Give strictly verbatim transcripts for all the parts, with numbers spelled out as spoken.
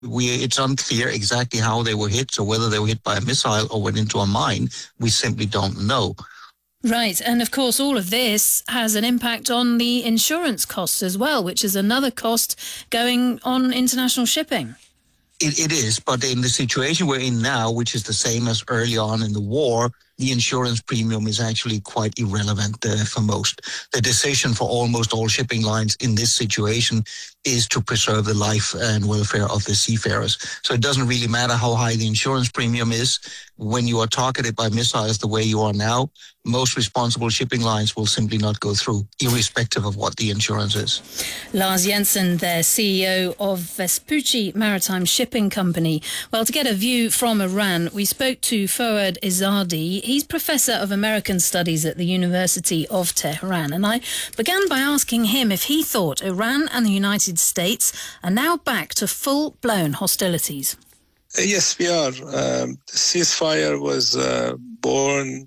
We, it's unclear exactly how they were hit, so whether they were hit by a missile or went into a mine, we simply don't know. Right, and of course all of this has an impact on the insurance costs as well, which is another cost going on international shipping. It, it is, but in the situation we're in now, which is the same as early on in the war, the insurance premium is actually quite irrelevant uh, for most. The decision for almost all shipping lines in this situation is to preserve the life and welfare of the seafarers. So it doesn't really matter how high the insurance premium is. When you are targeted by missiles the way you are now, most responsible shipping lines will simply not go through, irrespective of what the insurance is. Lars Jensen, their C E O of Vespucci Maritime Shipping Company. Well, to get a view from Iran, we spoke to Fouad Izzadi. He's Professor of American Studies at the University of Tehran. And I began by asking him if he thought Iran and the United States are now back to full-blown hostilities. Yes, we are. Um, the ceasefire was uh, born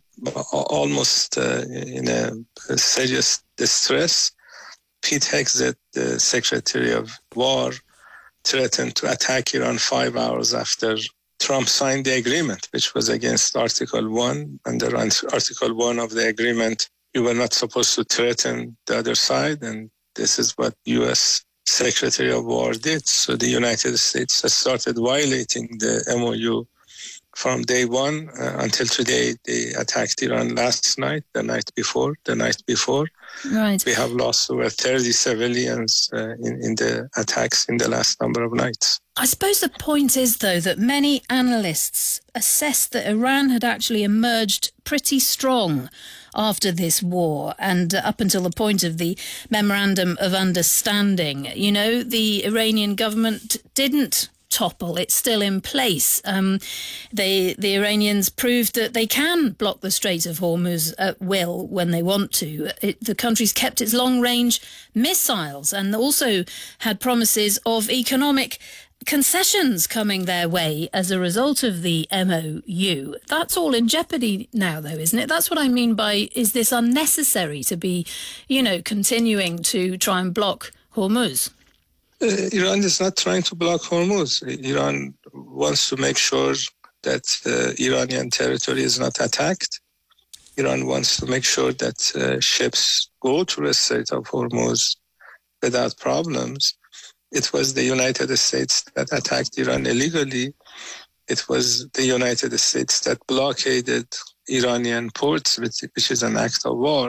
almost uh, in a, a serious distress. Pete Hegseth, the Secretary of War, threatened to attack Iran five hours after Trump signed the agreement, which was against Article one. Under Article one of the agreement, you were not supposed to threaten the other side, and this is what U S Secretary of War did. So the United States has started violating the M O U from day one uh, until today. They attacked Iran last night, the night before, the night before. Right. We have lost over thirty civilians uh, in, in the attacks in the last number of nights. I suppose the point is, though, that many analysts assessed that Iran had actually emerged pretty strong after this war and uh, up until the point of the Memorandum of Understanding. You know, the Iranian government didn't topple. It's still in place. Um, they, the Iranians proved that they can block the Strait of Hormuz at will when they want to. It, the country's kept its long-range missiles and also had promises of economic concessions coming their way as a result of the M O U. That's all in jeopardy now, though, isn't it? That's what I mean by, is this unnecessary to be, you know, continuing to try and block Hormuz? Uh, Iran is not trying to block Hormuz. Iran wants to make sure that uh, Iranian territory is not attacked. Iran wants to make sure that uh, ships go through the Strait of Hormuz without problems. It was the United States that attacked Iran illegally. It was the United States that blockaded Iranian ports, which, which is an act of war.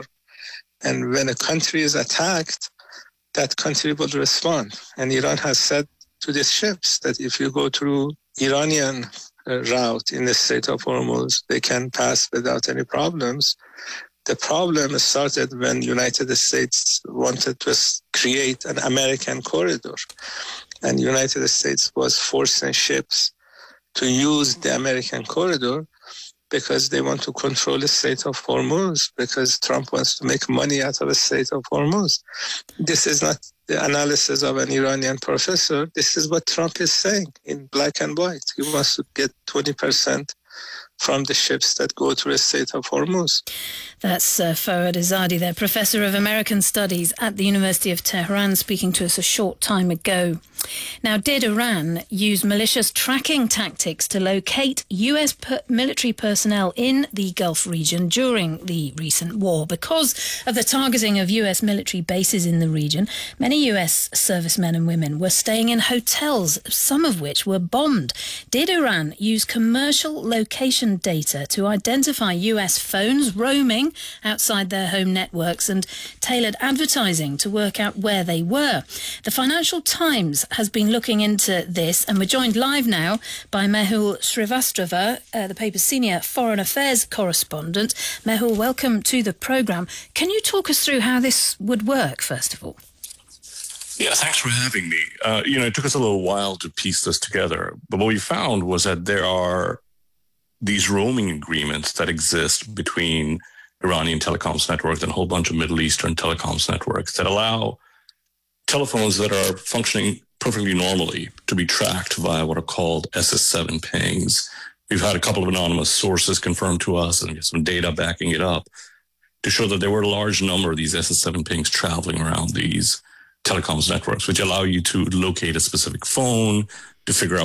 And when a country is attacked, that country will respond. And Iran has said to these ships that if you go through Iranian uh, route in the Strait of Hormuz, they can pass without any problems. The problem started when United States wanted to create an American corridor. And United States was forcing ships to use the American corridor because they want to control the Strait of Hormuz, because Trump wants to make money out of the Strait of Hormuz. This is not the analysis of an Iranian professor. This is what Trump is saying in black and white. He wants to get twenty percent from the ships that go through the Strait of Hormuz. That's uh, Fouad Izzadi, there, Professor of American Studies at the University of Tehran, speaking to us a short time ago. Now, did Iran use malicious tracking tactics to locate U S per- military personnel in the Gulf region during the recent war? Because of the targeting of U S military bases in the region, many U S servicemen and women were staying in hotels, some of which were bombed. Did Iran use commercial location data to identify U S phones roaming outside their home networks and tailored advertising to work out where they were? The Financial Times has been looking into this, and we're joined live now by Mehul Srivastava, uh, the paper's senior foreign affairs correspondent. Mehul, welcome to the programme. Can you talk us through how this would work, first of all? Yeah, thanks for having me. Uh, you know, it took us a little while to piece this together, but what we found was that there are these roaming agreements that exist between Iranian telecoms networks and a whole bunch of Middle Eastern telecoms networks that allow telephones that are functioning perfectly normally to be tracked via what are called S S seven pings. We've had a couple of anonymous sources confirm to us, and some data backing it up, to show that there were a large number of these S S seven pings traveling around these telecoms networks, which allow you to locate a specific phone, to figure out